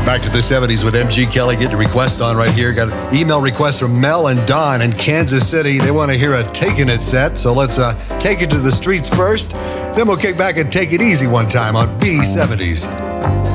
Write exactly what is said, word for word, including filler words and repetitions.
Back to the seventies with M G Kelly. Get your request on right here. Got an email request from Mel and Don in Kansas City. They want to hear a Taking It set, so let's uh, take it to the streets first. Then we'll kick back and take it easy one time on B seventies.